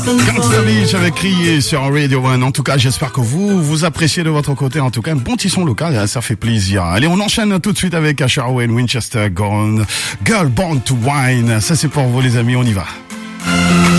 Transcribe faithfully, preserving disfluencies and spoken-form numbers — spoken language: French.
Gangsta Beach avec Crié sur Radio One. En tout cas, j'espère que vous, vous appréciez de votre côté. En tout cas, un bon petit son local, ça fait plaisir. Allez, on enchaîne tout de suite avec Asher Wayne Winchester Gone. Girl Born to Wine. Ça, c'est pour vous, les amis. On y va.